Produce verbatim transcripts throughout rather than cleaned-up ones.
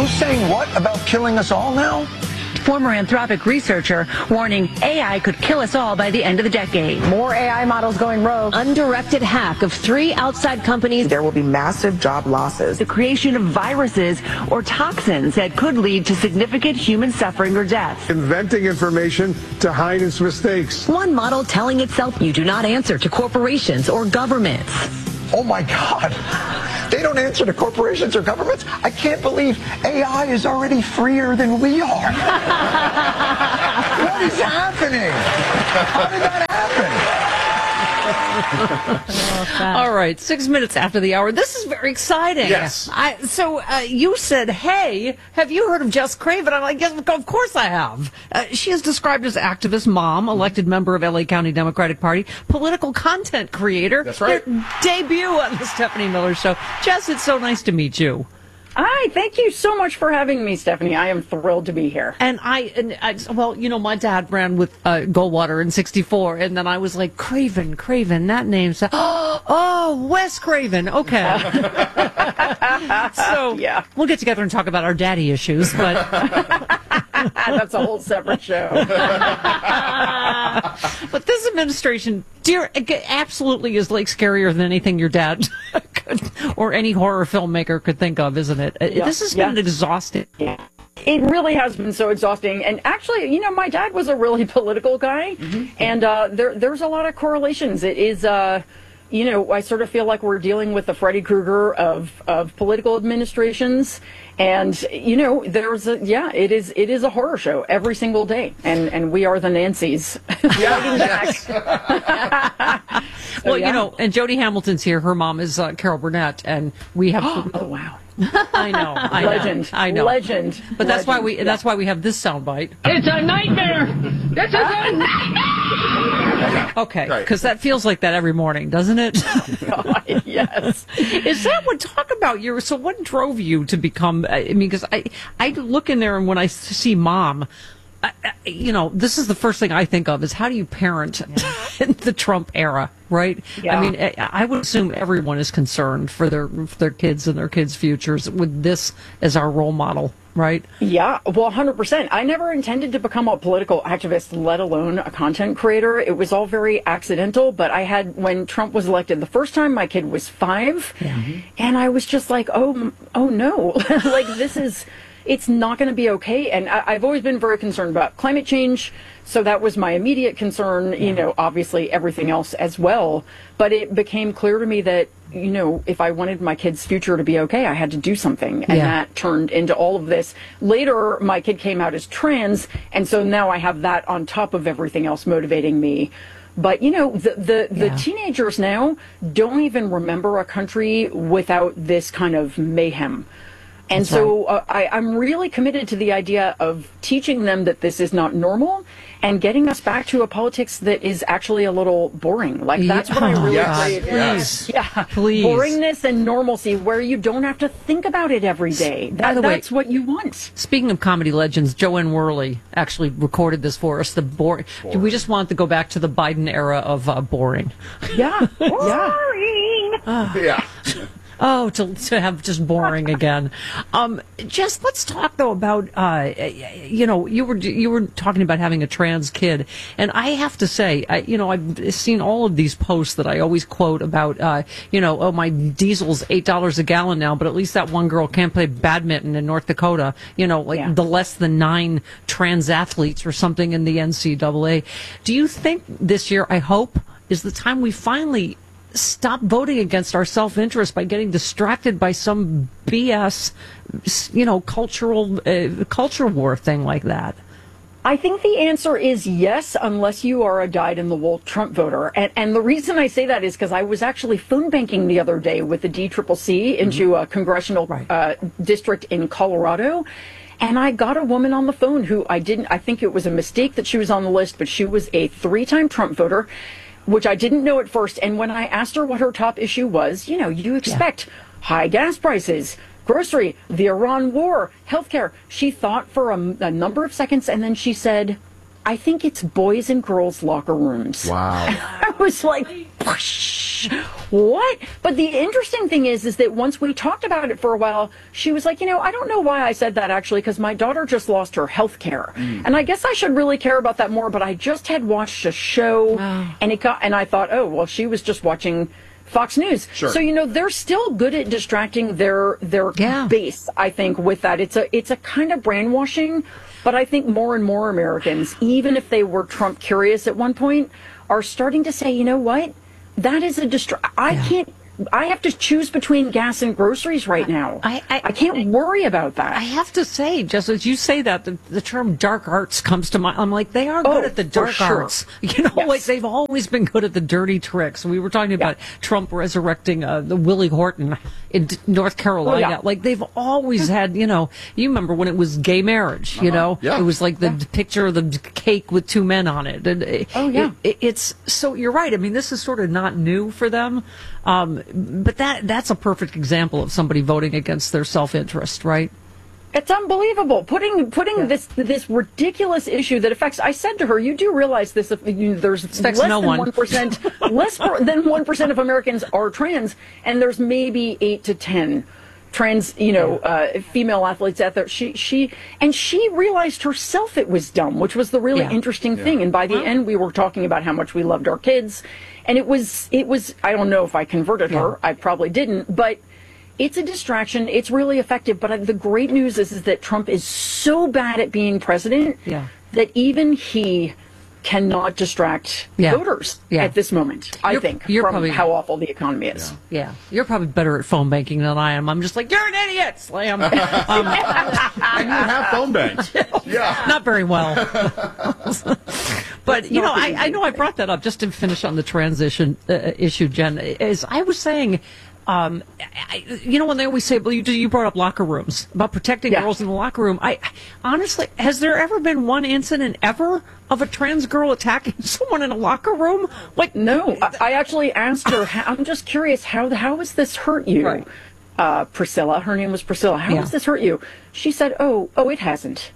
Who's saying what about killing us all now? Former Anthropic researcher warning A I could kill us all by the end of the decade. More A I models going rogue. Undirected hack of three outside companies. There will be massive job losses. The creation of viruses or toxins that could lead to significant human suffering or death. Inventing information to hide its mistakes. One model telling itself you do not answer to corporations or governments. Oh my God. They don't answer to corporations or governments? I can't believe A I is already freer than we are. What is happening? How did that happen? All right, six minutes after the hour. This is very exciting. Yes. I, so uh, you said, hey, have you heard of Jess Craven? I'm like, yes, of course I have. Uh, she is described as activist, mom, elected member of L A County Democratic Party, political content creator. That's right. Their debut on the Stephanie Miller Show. Jess, it's so nice to meet you. Hi, thank you so much for having me, Stephanie. I am thrilled to be here. And I, and I well, you know, my dad ran with uh, Goldwater in sixty-four, and then I was like, Craven, Craven, that name. So, oh, Wes Craven. Okay. So Yeah. we'll get together and talk about our daddy issues, but That's a whole separate show. but this administration, dear, absolutely is like scarier than anything your dad could, or any horror filmmaker could think of, isn't it? Yeah. This has Yeah. been exhausting. Yeah. It really has been so exhausting. And actually, you know, my dad was a really political guy, mm-hmm. and uh, there there's a lot of correlations. It is, uh, you know, I sort of feel like we're dealing with the Freddy Krueger of, of political administrations. And, you know, there's a, yeah, it is it is a horror show every single day. And, and we are the Nancys. Yes. So, Well, yeah. you know, and Jody Hamilton's here. Her mom is uh, Carol Burnett, and we have. Oh, wow. I know, I know, Legend. I know. Legend. But that's why Legend. we. Yeah. That's why we have this soundbite. It's a nightmare. This is a nightmare. Okay, Right. because that feels like that every morning, doesn't it? God, yes. Is that what? Talk about your. So, what drove you to become? I mean, because I, I look in there and when I see mom, I, I, you know, this is the first thing I think of is how do you parent in the Trump era, right? Yeah. I mean, I, I would assume everyone is concerned for their for their kids and their kids' futures with this as our role model, right? Yeah, well, one hundred percent. I never intended to become a political activist, let alone a content creator. It was all very accidental, but I had, when Trump was elected the first time, my kid was five, and I was just like, oh, oh no, like this is, it's not going to be okay. And I, I've always been very concerned about climate change, so that was my immediate concern, you know, obviously everything else as well. But it became clear to me that, you know, if I wanted my kid's future to be okay, I had to do something. And Yeah. that turned into all of this. Later, my kid came out as trans, and so now I have that on top of everything else motivating me. But, you know, the the, the Yeah. teenagers now don't even remember a country without this kind of mayhem. And That's so uh, I, I'm really committed to the idea of teaching them that this is not normal and getting us back to a politics that is actually a little boring. Like, that's what I Yeah. really Yes. crave. Please. Yeah. Please. Boringness and normalcy where you don't have to think about it every day. By That, the way- that's what you want. Speaking of comedy legends, Joanne Worley actually recorded this for us. The boring. Do we just want to go back to the Biden era of uh, boring? Yeah. yeah. Yeah. Oh, to to have just boring again. Um, Jess, let's talk though about uh, you know, you were you were talking about having a trans kid, and I have to say, I, you know, I've seen all of these posts that I always quote about, uh, you know, oh, my diesel's eight dollars a gallon now, but at least that one girl can't play badminton in North Dakota. You know, like Yeah. the less than nine trans athletes or something in the N C double A. Do you think this year, I hope, is the time we finally stop voting against our self-interest by getting distracted by some B S, you know, cultural uh, culture war thing like that? I think the answer is yes, unless you are a dyed-in-the-wool Trump voter. And, and the reason I say that is because I was actually phone banking the other day with the D C C C into a congressional Right. uh, district in Colorado. And I got a woman on the phone who I didn't, I think it was a mistake that she was on the list, but she was a three-time Trump voter, which I didn't know at first. And when I asked her what her top issue was, you know, you expect high gas prices, grocery, the Iran war, healthcare. She thought for a, a number of seconds, and then she said, I think it's boys and girls locker rooms. Wow. I was like, Whoosh, what? But the interesting thing is, is that once we talked about it for a while, she was like, you know, I don't know why I said that actually, because my daughter just lost her health care. Mm. And I guess I should really care about that more, but I just had watched a show wow. and it got, and I thought, oh, well, she was just watching Fox News. Sure. So, you know, they're still good at distracting their, their yeah. base, I think, with that. It's a, it's a kind of brainwashing, but I think more and more Americans, even if they were Trump curious at one point, are starting to say, you know what? That is a distra- I yeah. can't, I have to choose between gas and groceries right now. I, I, I can't I, worry about that. I have to say, just as you say that, the, the term dark arts comes to mind. I'm like, they are oh, good at the dark sure. arts. You know, yes. like they've always been good at the dirty tricks. We were talking about yeah. Trump resurrecting uh, the Willie Horton in North Carolina. Oh, yeah. Like they've always had, you know, you remember when it was gay marriage, you uh-huh. know? Yeah. It was like the yeah. picture of the cake with two men on it. And it, oh, yeah. It, it, it's, so you're right. I mean, this is sort of not new for them. Um, but that that's a perfect example of somebody voting against their self-interest, right? It's unbelievable. Putting putting yeah. this this ridiculous issue that affects. I said to her, "You do realize this? If you, there's affects less no than one. one percent, less than one percent of Americans are trans, and there's maybe eight to ten trans, you know, uh, female athletes out there." She she and she realized herself it was dumb, which was the really yeah. interesting yeah. thing. And by the wow. end, we were talking about how much we loved our kids, and it was it was. I don't know if I converted yeah. her. I probably didn't, but. It's a distraction. It's really effective. But the great news is, is that Trump is so bad at being president yeah. that even he cannot distract yeah. voters yeah. at this moment, I you're, think, you're from probably, how awful the economy is. Yeah. yeah. You're probably better at phone banking than I am. I'm just like, you're an idiot, Slam. um, and you have phone banks. Yeah. Not very well. But, you know, I, I know I brought that up just to finish on the transition uh, issue, Jen. As I was saying, Um, I, you know, when they always say, well, you, you brought up locker rooms, about protecting yeah. girls in the locker room. I honestly, has there ever been one incident ever of a trans girl attacking someone in a locker room? Like, no, I, I actually asked her, I'm just curious, how, how has this hurt you? Right. Uh, Priscilla, her name was Priscilla. How yeah. has this hurt you? She said, oh, oh, it hasn't.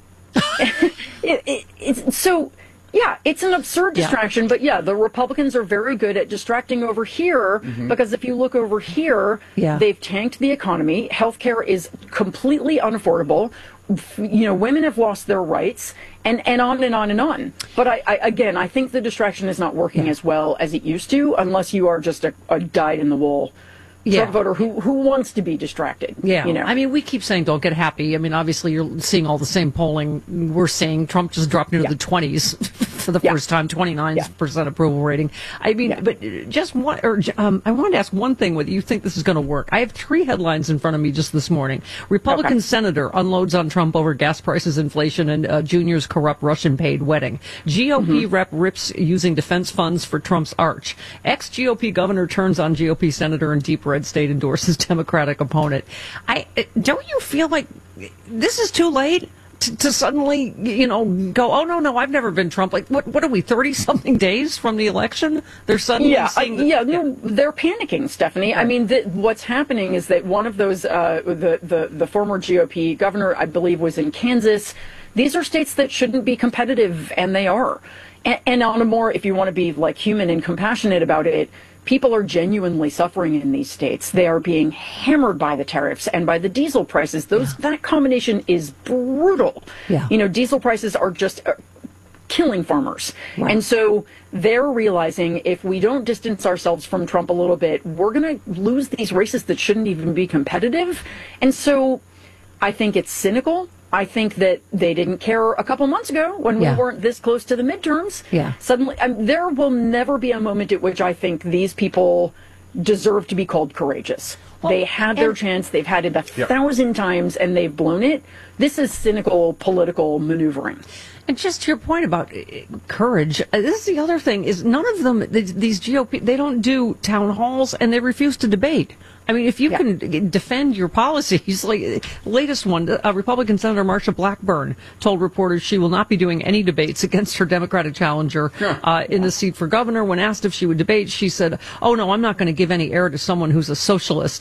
it, it, it's so... Yeah, it's an absurd distraction, yeah. but yeah, the Republicans are very good at distracting over here mm-hmm. because if you look over here, yeah. they've tanked the economy. Healthcare is completely unaffordable. You know, women have lost their rights, and, and on and on and on. But I, I again, I think the distraction is not working yeah. as well as it used to, unless you are just a, a dyed-in-the-wool yeah. Trump voter who who wants to be distracted. Yeah, you know? I mean, we keep saying don't get happy. I mean, obviously you're seeing all the same polling we're seeing. Trump just dropped into yeah. the twenties for the yeah. first time, twenty-nine yeah. percent approval rating. I mean, yeah. but just one. Or um, I wanted to ask one thing: whether you think this is going to work. I have three headlines in front of me just this morning. Republican okay. senator unloads on Trump over gas prices, inflation, and uh, Junior's corrupt Russian-paid wedding. G O P mm-hmm. rep rips using defense funds for Trump's arch. Ex-G O P governor turns on G O P senator in deep red state endorses Democratic opponent. I don't you feel like this is too late to, to suddenly, you know, go, oh no, no, I've never been Trump. Like, what? What are we? Thirty something days from the election? They're suddenly yeah, saying that, yeah, no, they're panicking, Stephanie. Right. I mean, the, what's happening is that one of those, uh, the the the former G O P governor, I believe, was in Kansas. These are states that shouldn't be competitive, and they are. And, and on a more, if you want to be like human and compassionate about it. People are genuinely suffering in these states. They are being hammered by the tariffs and by the diesel prices. Those yeah. that combination is brutal. Yeah. You know, diesel prices are just uh, killing farmers. Right. And so they're realizing if we don't distance ourselves from Trump a little bit, we're going to lose these races that shouldn't even be competitive. And so I think it's cynical. I think that they didn't care a couple months ago when yeah. we weren't this close to the midterms. Yeah. Suddenly, um, there will never be a moment at which I think these people deserve to be called courageous. Well, they had their chance. They've had it a yep. thousand times, and they've blown it. This is cynical political maneuvering. And just to your point about courage, this is the other thing, is none of them, these G O P, they don't do town halls, and they refuse to debate. I mean, if you yeah. can defend your policies, like latest one, uh, Republican Senator Marsha Blackburn told reporters she will not be doing any debates against her Democratic challenger uh, in the seat for governor. When asked if she would debate, she said, oh, no, I'm not going to give any air to someone who's a socialist.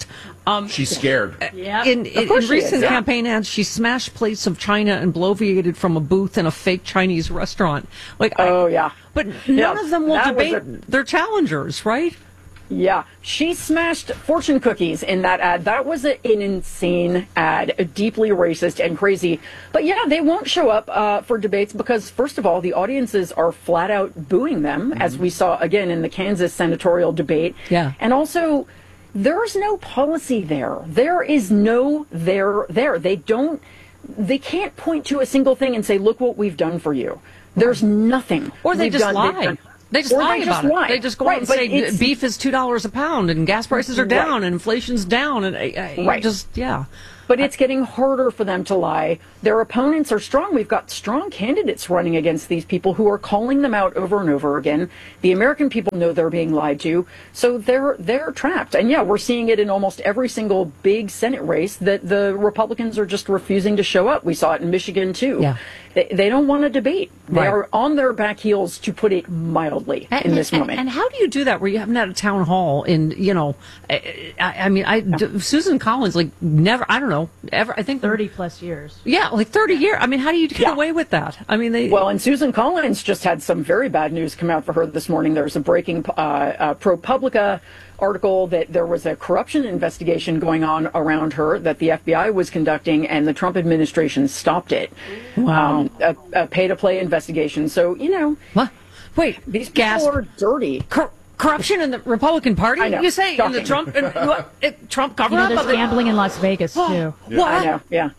Um, She's scared. Yeah. In, in, in course she recent is, yeah. campaign ads, she smashed plates of china and bloviated from a booth in a fake Chinese restaurant. Like, Oh, I, yeah. But none Yeah, of them will that was debate a- their challengers, right? Yeah, she smashed fortune cookies in that ad. That was a, an insane ad, deeply racist and crazy. But yeah, they won't show up uh, for debates because, first of all, the audiences are flat out booing them, mm-hmm. as we saw again in the Kansas senatorial debate. Yeah. And also, there's no policy there. There is no there there. They don't, they can't point to a single thing and say, look what we've done for you. There's nothing. Or they we've just done, lie. done. They just Or lie they about just it. lie. They just go Right, out and but say it's- beef is two dollars a pound and gas prices are down Right. and inflation's down and uh, uh, Right. just yeah. But it's getting harder for them to lie. Their opponents are strong. We've got strong candidates running against these people who are calling them out over and over again. The American people know they're being lied to, so they're they're trapped. And yeah, we're seeing it in almost every single big Senate race that the Republicans are just refusing to show up. We saw it in Michigan too. Yeah. They, they don't want to debate. They Right. are on their back heels, to put it mildly, And, in this and, moment. And how do you do that where you haven't had a town hall in, you know, I, I mean, I, d- Susan Collins, like never, I don't know, ever, I think. thirty plus years. Yeah, like thirty years. I mean, how do you get Yeah. away with that? I mean, they. Well, and Susan Collins just had some very bad news come out for her this morning. There was a breaking uh, uh, ProPublica article that there was a corruption investigation going on around her that the F B I was conducting, and the Trump administration stopped it. Wow. Um, a, a pay-to-play investigation. So, you know, What? Wait, these people gasp. are dirty. Cor- corruption in the Republican Party? I know. You say in the Shocking. Trump and what, it, Trump cover You know, up there's of the- gambling in Las Vegas, too. What? I know, yeah.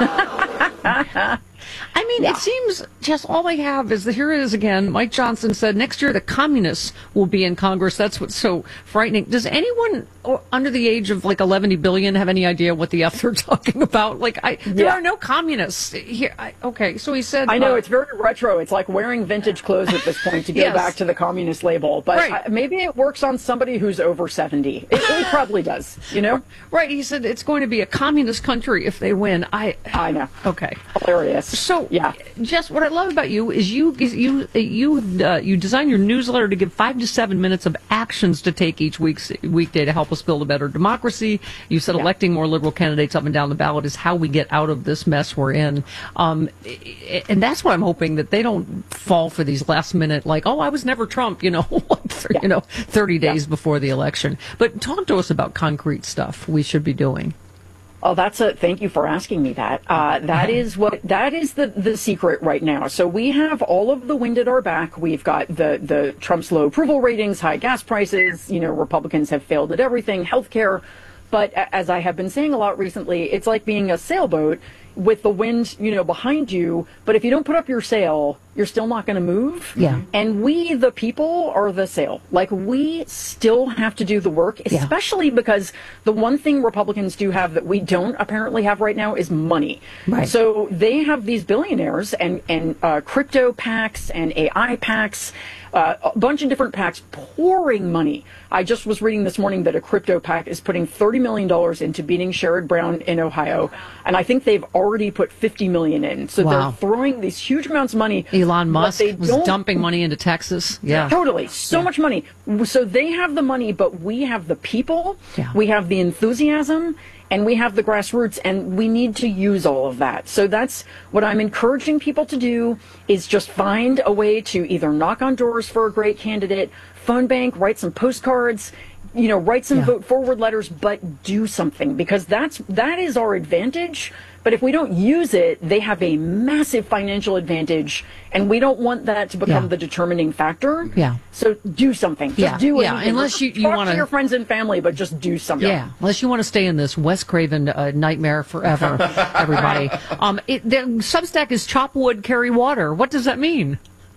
I mean, it seems just all I have is that here it is again. Mike Johnson said next year the communists will be in Congress. That's what's so frightening. Does anyone o- under the age of like eleven billion have any idea what the F they're talking about? Like, I, there Yeah. are no communists here. I, okay, so he said. I know, uh, it's very retro. It's like wearing vintage clothes at this point to go Yes. back to the communist label. But Right. I, maybe it works on somebody who's over seventy. It, it probably does, you know? right. He said it's going to be a communist country if they win. I. I know. Okay. Hilarious. So, yeah. Jess, what I love about you is you is you you uh, you design your newsletter to give five to seven minutes of actions to take each week's weekday to help us build a better democracy. You said Yeah. electing more liberal candidates up and down the ballot is how we get out of this mess we're in, um, and that's why I'm hoping that they don't fall for these last minute like, oh, I was never Trump, you know, you know, thirty days before the election. But talk to us about concrete stuff we should be doing. Oh, that's a thank you for asking me that. Uh, that is what that is the the secret right now. So we have all of the wind at our back. We've got the the Trump's low approval ratings, high gas prices. You know, Republicans have failed at everything, healthcare. But a- as I have been saying a lot recently, it's like being a sailboat with the wind, you know, behind you. But if you don't put up your sail, you're still not going to move. Yeah. And we, the people, are the sail. Like, we still have to do the work, Yeah. especially because the one thing Republicans do have that we don't apparently have right now is money. Right. So they have these billionaires and, and uh, crypto PACs and A I PACs, uh, a bunch of different PACs pouring money. I just was reading this morning that a crypto PAC is putting thirty million dollars into beating Sherrod Brown in Ohio. And I think they've already put fifty million dollars in. So Wow. they're throwing these huge amounts of money. Elon What Musk they was don't- dumping money into Texas. Yeah. Totally. So Yeah. much money. So they have the money, but we have the people, Yeah. we have the enthusiasm, and we have the grassroots, and we need to use all of that. So that's what I'm encouraging people to do, is just find a way to either knock on doors for a great candidate, phone bank, write some postcards, you know, write some Yeah. vote forward letters, but do something, because that's that is our advantage. But if we don't use it, they have a massive financial advantage, and we don't want that to become Yeah. the determining factor. Yeah. So do something. Just Yeah, do yeah, anything. unless Just you- you talk wanna- to your friends and family, but just do something. Yeah, unless you want to stay in this Wes Craven uh, nightmare forever, everybody. Um, it, the Substack is chop wood, carry water. What does that mean?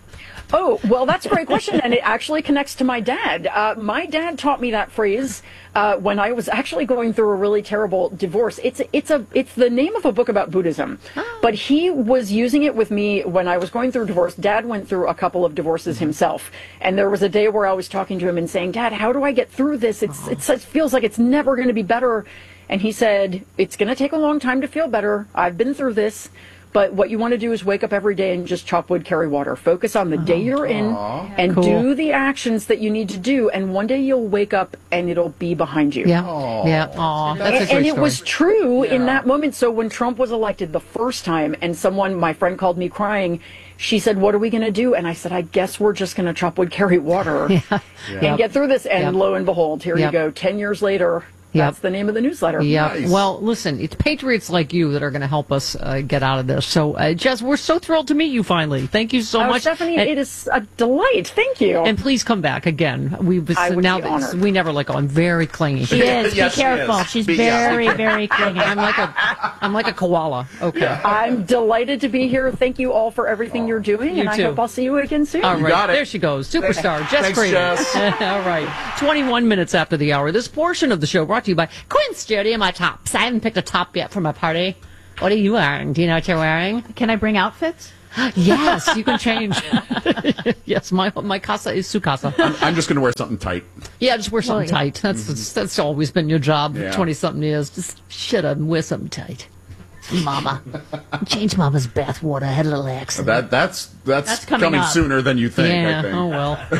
Oh, well, that's a great question, and it actually connects to my dad. Uh, my dad taught me that phrase uh, when I was actually going through a really terrible divorce. It's it's a it's the name of a book about Buddhism, but he was using it with me when I was going through a divorce. Dad went through a couple of divorces himself, and there was a day where I was talking to him and saying, "Dad, how do I get through this? It's it's it feels like it's never going to be better." And he said, "It's going to take a long time to feel better. I've been through this." But what you want to do is wake up every day and just chop wood, carry water. Focus on the day you're in and Cool. do the actions that you need to do. And one day you'll wake up and it'll be behind you. Yeah. Yeah. Aw, that's a And, great and it story. was true in that moment. So when Trump was elected the first time and someone, my friend called me crying, she said, what are we going to do? And I said, I guess we're just going to chop wood, carry water Yeah. and get through this. And Yep. lo and behold, here Yep. you go. Ten years later, that's Yep. the name of the newsletter. Yeah. Nice. Well, listen, it's patriots like you that are going to help us uh, get out of this. So, uh, Jess, we're so thrilled to meet you finally. Thank you so Oh, much. Stephanie, and, it is a delight. Thank you. and please come back again. We was, I would now be that honored. we never let go. I'm very clingy. She is. Yes, Be she careful. is. She's Be- yeah. very, very clingy. I'm like a I'm like a koala. Okay. I'm delighted to be here. Thank you all for everything you're doing, You and I too. hope I'll see you again soon. All right, got it. there she goes, superstar Jess Thanks, Craven. Jess. All right, twenty-one minutes after the hour. This portion of the show brought to you by Quince Jody and my tops. I haven't picked a top yet for my party. What are you wearing? Do you know what you're wearing? Can I bring outfits? Yes, you can change. Yes, my my casa is su casa. I'm, I'm just going to wear something tight. Yeah, just wear something Well, yeah. tight. That's that's, that's always been your job Yeah. for twenty something years. Just shut up and wear something tight. Mama, change Mama's bathwater. I had a little accident. That that's that's, That's coming coming up. sooner than you think. Yeah, I think. oh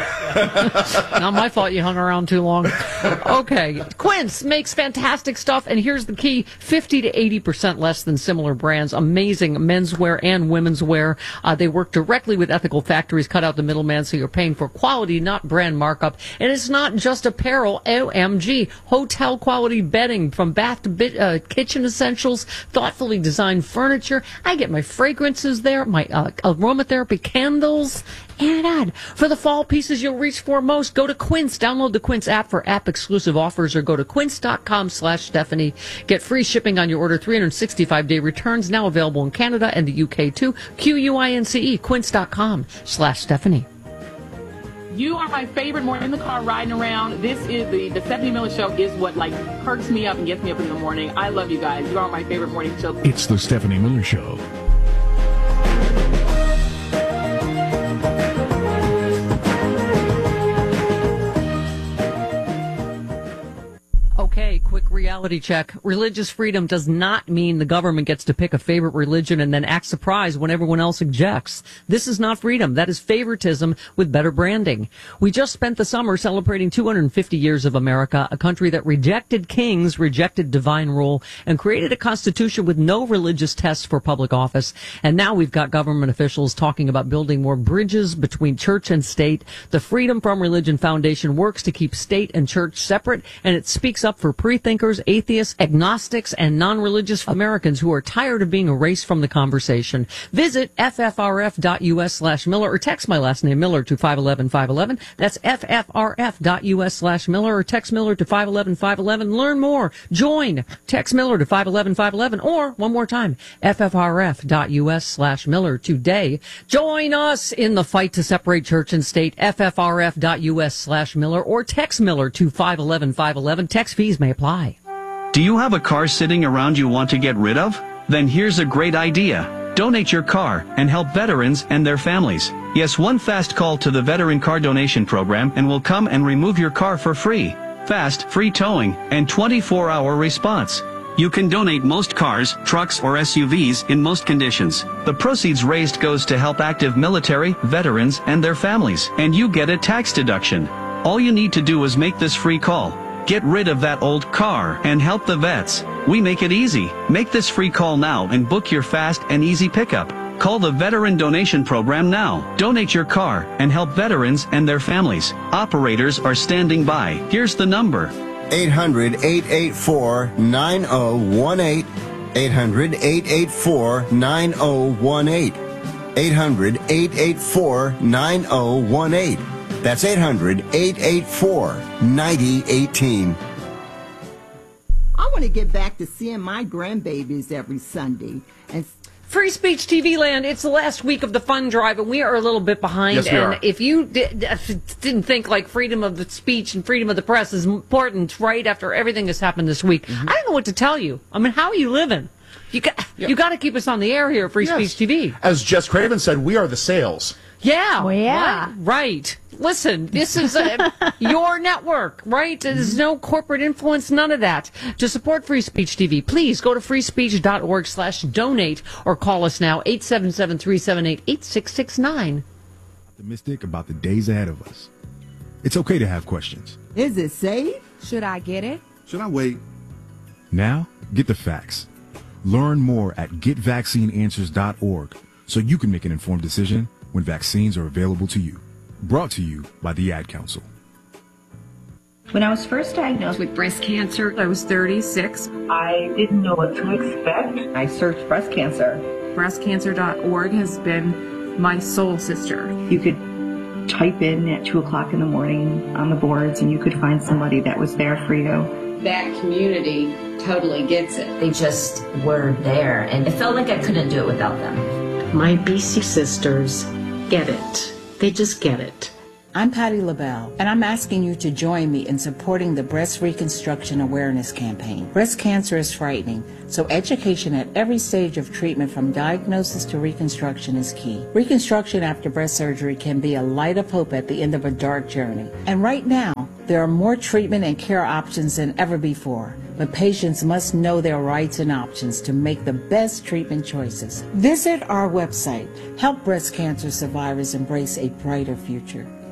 well. Not my fault you hung around too long. Okay, Quince makes fantastic stuff, and here's the key: fifty to eighty percent less than similar brands. Amazing menswear and women's wear. Uh, they work directly with ethical factories, cut out the middleman, so you're paying for quality, not brand markup. And it's not just apparel. O M G, hotel quality bedding, from bath to bit, uh, kitchen essentials, thoughtfully designed furniture. I get my fragrances there, my uh, aromatherapy candles, and on. For the fall pieces you'll reach for most, go to Quince. Download the Quince app for app-exclusive offers, or go to quince.com slash Stephanie. Get free shipping on your order, three hundred sixty-five day returns, now available in Canada and the U K too. Q U I N C E, quince.com slash Stephanie. You are my favorite morning in the car riding around. This is the, the Stephanie Miller Show is what like perks me up and gets me up in the morning. I love you guys. You are my favorite morning show. It's the Stephanie Miller Show. Okay, quick reality check. Religious freedom does not mean the government gets to pick a favorite religion and then act surprised when everyone else objects. This is not freedom. That is favoritism with better branding. We just spent the summer celebrating two hundred fifty years of America, a country that rejected kings, rejected divine rule, and created a constitution with no religious tests for public office. And now we've got government officials talking about building more bridges between church and state. The Freedom from Religion Foundation works to keep state and church separate, and it speaks up for pre-thinkers, atheists, agnostics, and non-religious Americans who are tired of being erased from the conversation. Visit ffrf.us slash Miller or text my last name Miller to five eleven five eleven. That's ffrf.us slash Miller or text Miller to five eleven five eleven. Learn more. Join. Text Miller to five eleven five eleven, or one more time, ffrf.us slash Miller today. Join us in the fight to separate church and state. ffrf.us slash Miller or text Miller to five eleven five eleven. Text fees may apply. Do you have a car sitting around you want to get rid of? Then here's a great idea. Donate your car and help veterans and their families. Yes, one fast call to the Veteran Car Donation Program and we'll come and remove your car for free. Fast, free towing, and twenty-four hour response. You can donate most cars, trucks, or S U Vs in most conditions. The proceeds raised goes to help active military, veterans, and their families, and you get a tax deduction. All you need to do is make this free call. Get rid of that old car and help the vets. We make it easy. Make this free call now and book your fast and easy pickup. Call the Veteran Donation Program now. Donate your car and help veterans and their families. Operators are standing by. Here's the number. eight hundred, eight eight four, nine oh one eight. eight hundred, eight eight four, nine oh one eight. eight hundred, eight eight four, nine oh one eight. That's eight hundred, eight eight four, nine oh one eight. I want to get back to seeing my grandbabies every Sunday. And Free Speech T V Land, it's the last week of the fund drive, and we are a little bit behind. Yes, we and are. if you did, didn't think like freedom of the speech and freedom of the press is important right after everything that's happened this week, Mm-hmm. I don't know what to tell you. I mean, how are you living? You got, you got to keep us on the air here at Free Yes. Speech T V. As Jess Craven said, we are the sales. Yeah. Well, yeah. Right. right. Listen, this is a, your network, right? There's no corporate influence, none of that. To support Free Speech T V, please go to freespeech.org slash donate or call us now, eight seven seven, three seven eight, eight six six nine. Optimistic about the days ahead of us. It's okay to have questions. Is it safe? Should I get it? Should I wait? Now, get the facts. Learn more at get vaccine answers dot org so you can make an informed decision when vaccines are available to you. Brought to you by the Ad Council. When I was first diagnosed with breast cancer, I was thirty-six. I didn't know what to expect. I searched breast cancer. breast cancer dot org has been my soul sister. You could type in at two o'clock in the morning on the boards and you could find somebody that was there for you. That community totally gets it. They just were there, and it felt like I couldn't do it without them. My B C sisters get it. They just get it. I'm Patty LaBelle, and I'm asking you to join me in supporting the Breast Reconstruction Awareness Campaign. Breast cancer is frightening, so education at every stage of treatment from diagnosis to reconstruction is key. Reconstruction after breast surgery can be a light of hope at the end of a dark journey. And right now, there are more treatment and care options than ever before, but patients must know their rights and options to make the best treatment choices. Visit our website. Help breast cancer survivors embrace a brighter future.